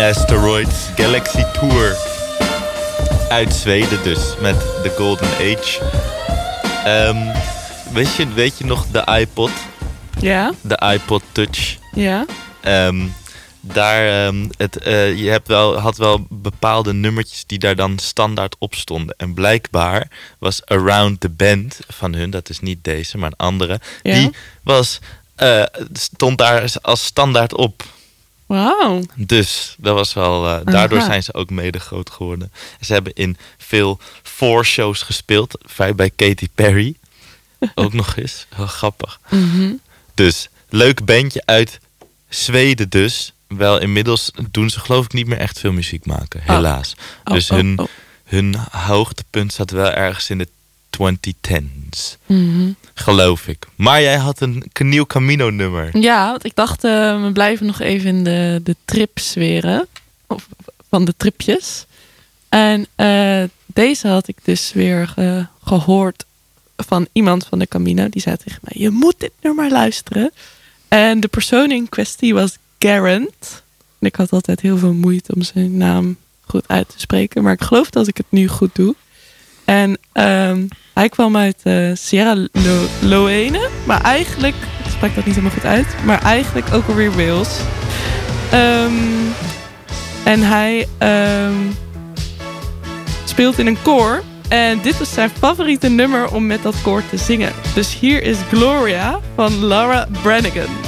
Asteroids Galaxy Tour. Uit Zweden dus, met de Golden Age. Weet je nog de iPod? Ja. De iPod Touch. Ja. Je had wel bepaalde nummertjes die daar dan standaard op stonden. En blijkbaar was Around the Bend van hun, dat is niet deze, maar een andere. Ja. Die stond daar als standaard op. Wauw. Dus dat was wel. Daardoor zijn ze ook mede groot geworden. Ze hebben in veel voorshows gespeeld. Bij Katy Perry. Ook nog eens. Heel grappig. Mm-hmm. Dus leuk bandje uit Zweden dus. Wel inmiddels doen ze geloof ik niet meer echt veel muziek maken. Helaas. Dus hun hoogtepunt zat wel ergens in de 2010s. Mm-hmm. Geloof ik. Maar jij had een nieuw Camino nummer. Ja, want ik dacht we blijven nog even in de tripsferen. Of van de tripjes. En deze had ik dus weer gehoord van iemand van de Camino. Die zei tegen mij, je moet dit nummer luisteren. En de persoon in kwestie was Garant. En ik had altijd heel veel moeite om zijn naam goed uit te spreken. Maar ik geloof dat ik het nu goed doe. En hij kwam uit Sierra Leone. Maar eigenlijk, ik spreek dat niet helemaal goed uit. Maar eigenlijk ook alweer Wales. En hij speelt in een koor. En dit was zijn favoriete nummer om met dat koor te zingen. Dus hier is Gloria van Laura Branigan.